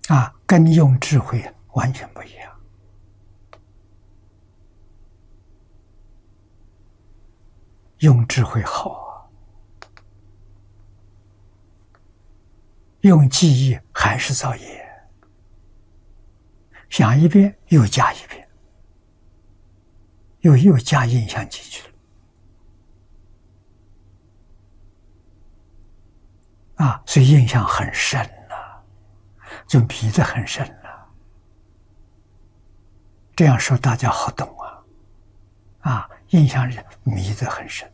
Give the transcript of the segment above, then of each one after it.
跟用智慧完全不一样。用智慧好啊，用记忆还是造业，想一遍又加一遍，又加印象进去了所以印象很深了，就迷得很深了。这样说大家好懂印象是迷得很深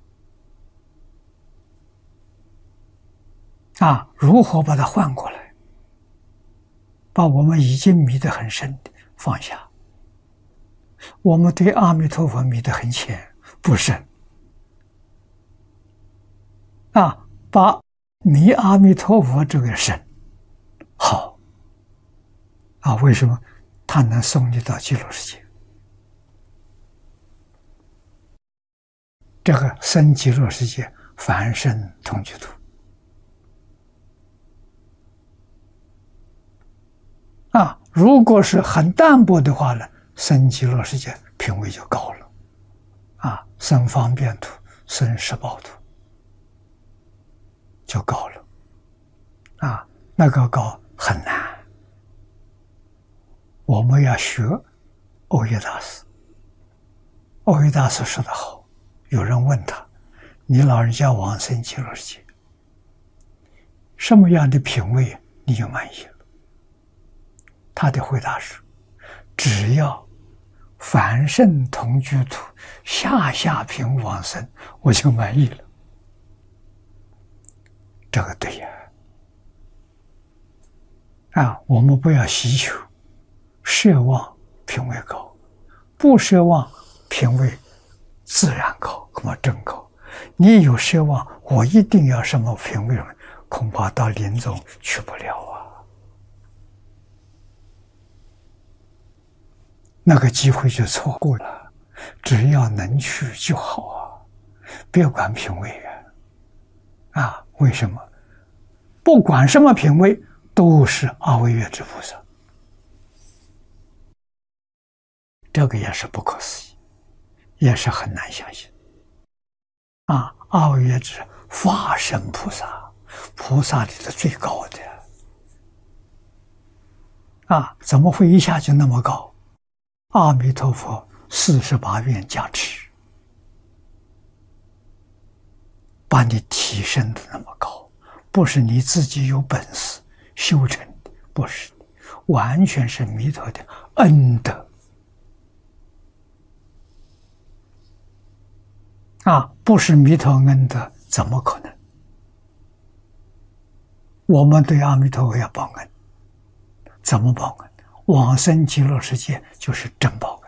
如何把它换过来，把我们已经迷得很深的放下。我们对阿弥陀佛迷得很浅不深把迷阿弥陀佛这个深好为什么他能送你到极乐世界？这个生极乐世界凡圣同居土如果是很淡薄的话呢，生极乐世界品位就高了生方便土、生十报土就高了那个高很难。我们要学欧耶大师，欧耶大师说得好，有人问他，你老人家往生极乐世界什么样的品位你就满意了？他的回答是，只要凡圣同居土下品往生我就满意了。这个对我们不要希求奢望品位高，不奢望品位自然高，那么真高。你有奢望我一定要什么品位，恐怕到临终去不了那个机会就错过了。只要能去就好别管品位为什么？不管什么品位都是阿惟越之菩萨，这个也是不可思议，也是很难相信阿惟越之法身菩萨，菩萨里的最高的怎么会一下就那么高？阿弥陀佛48愿加持，把你提升的那么高，不是你自己有本事修成的，不是的，完全是弥陀的恩德不是弥陀恩德怎么可能？我们对阿弥陀佛要报恩，怎么报恩？往生极乐世界就是真报恩